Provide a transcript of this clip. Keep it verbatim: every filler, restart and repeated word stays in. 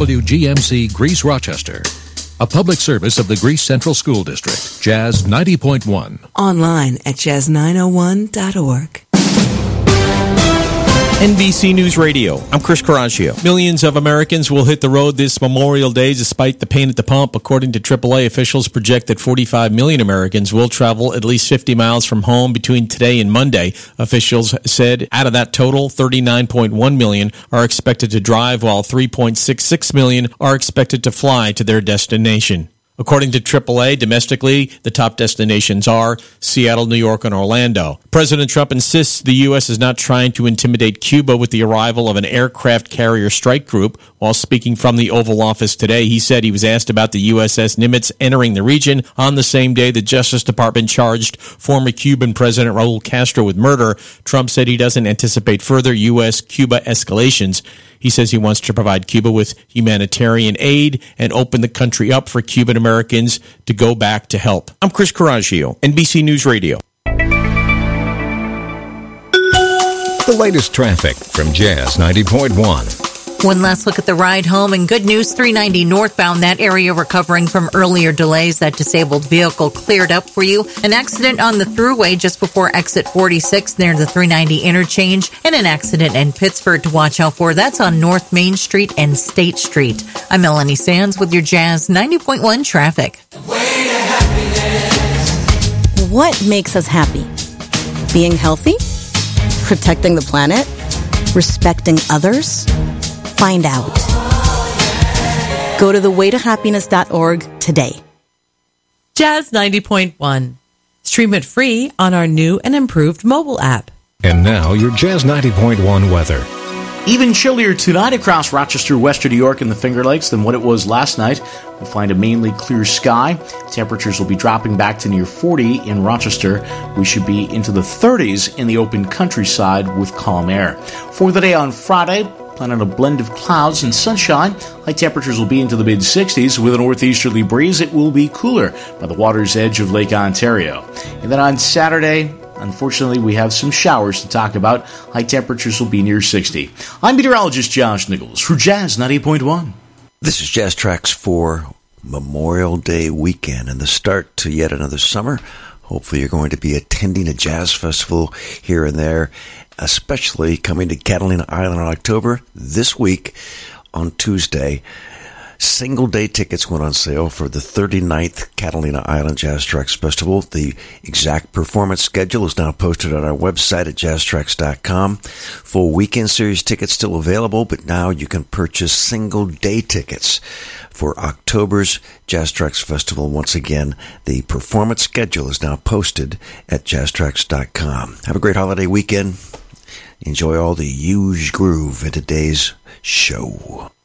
W G M C Greece Rochester. A public service of the Greece Central School District. Jazz ninety point one. Online at jazz nine oh one dot org. N B C News Radio. I'm Chris Caraccio. Millions of Americans will hit the road this Memorial Day despite the pain at the pump. According to triple A, officials project that forty-five million Americans will travel at least fifty miles from home between today and Monday. Officials said out of that total, thirty-nine point one million are expected to drive, while three point six six million are expected to fly to their destination. According to triple A, domestically, the top destinations are Seattle, New York, and Orlando. President Trump insists the U S is not trying to intimidate Cuba with the arrival of an aircraft carrier strike group. While speaking from the Oval Office today, he said he was asked about the U S S Nimitz entering the region on the same day the Justice Department charged former Cuban President Raul Castro with murder. Trump said he doesn't anticipate further U S Cuba escalations. He says he wants to provide Cuba with humanitarian aid and open the country up for Cuban Americans to go back to help. I'm Chris Caraccio, N B C News Radio. The latest traffic from Jazz ninety point one. One last look at the ride home, and good news, three ninety northbound, that area recovering from earlier delays. That disabled vehicle cleared up for you. An accident on the thruway just before exit forty-six near the three ninety interchange, and an accident in Pittsburgh to watch out for. That's on North Main Street and State Street. I'm Melanie Sands with your Jazz ninety point one traffic. What makes us happy? Being healthy? Protecting the planet? Respecting others? Find out. Go to the way to happiness dot org today. Jazz ninety point one. Stream it free on our new and improved mobile app. And now your Jazz ninety point one weather. Even chillier tonight across Rochester, Western New York, and the Finger Lakes than what it was last night. We'll find a mainly clear sky. Temperatures will be dropping back to near forty in Rochester. We should be into the thirties in the open countryside with calm air. For the day on Friday, plan on a blend of clouds and sunshine. High temperatures will be into the mid-sixties. With a northeasterly breeze, it will be cooler by the water's edge of Lake Ontario. And then on Saturday, unfortunately, we have some showers to talk about. High temperatures will be near sixty. I'm meteorologist Josh Nichols for Jazz ninety point one. This is Jazz Tracks for Memorial Day weekend and the start to yet another summer. Hopefully you're going to be attending a jazz festival here and there, especially coming to Catalina Island in October. This week, on Tuesday, single-day tickets went on sale for the thirty-ninth Catalina Island Jazz Tracks Festival. The exact performance schedule is now posted on our website at jazz tracks dot com. Full weekend series tickets still available, but now you can purchase single-day tickets for October's Jazz Tracks Festival. Once again, the performance schedule is now posted at jazz tracks dot com. Have a great holiday weekend. Enjoy all the huge groove in today's show.